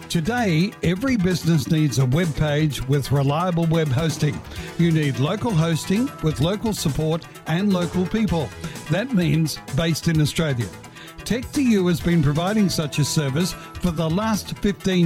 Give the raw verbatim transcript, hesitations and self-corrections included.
Today, every business needs a web page with reliable web hosting. You need local hosting with local support and local people. That means based in Australia. Tech two U has been providing such a service for the last fifteen